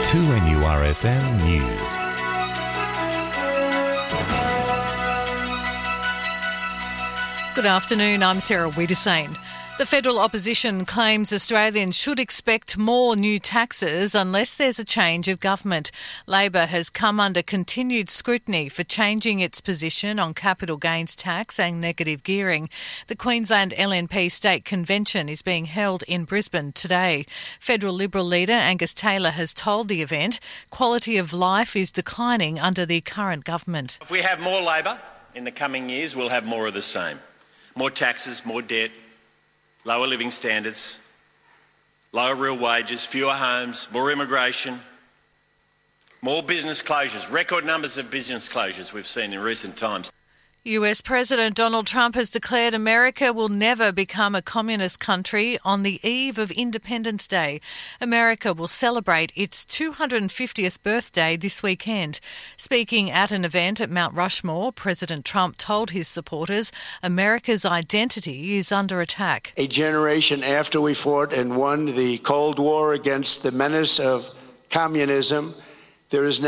2NURFM News. Good afternoon, I'm Sarah Wiedersane. The federal opposition claims Australians should expect more new taxes unless there's a change of government. Labor has come under continued scrutiny for changing its position on capital gains tax and negative gearing. The Queensland LNP State Convention is being held in Brisbane today. Federal Liberal leader Angus Taylor has told the event quality of life is declining under the current government. If we have more Labor in the coming years, we'll have more of the same. More taxes, more debt, lower living standards, lower real wages, fewer homes, more immigration, more business closures, record numbers of business closures we've seen in recent times. US President Donald Trump has declared America will never become a communist country on the eve of Independence Day. America will celebrate its 250th birthday this weekend. Speaking at an event at Mount Rushmore, President Trump told his supporters America's identity is under attack. A generation after we fought and won the Cold War against the menace of communism, there is now